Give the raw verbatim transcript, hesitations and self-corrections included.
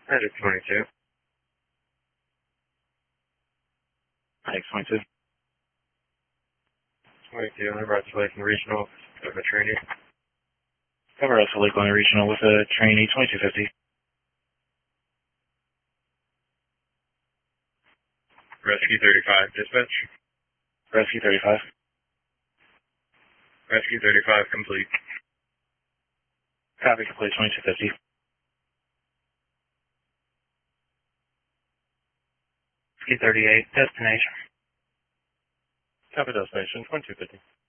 Magic twenty-two. X twenty-two. twenty-two, on the route to Lakeland Regional with a trainee. Cover us to Lakeland Regional with a trainee twenty-two fifty. Rescue thirty-five, dispatch. Rescue thirty-five. Rescue thirty-five, complete. Copy, complete twenty-two fifty. Rescue thirty-eight, destination. Copy, destination twenty-two fifty.